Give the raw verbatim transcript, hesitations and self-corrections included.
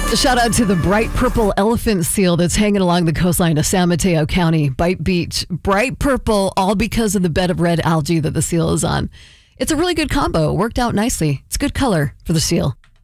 Shout out to the bright purple elephant seal that's hanging along the coastline of San Mateo County, Bite Beach. Bright purple, all because of the bed of red algae that the seal is on. It's a really good combo. It worked out nicely. It's a good color for the seal.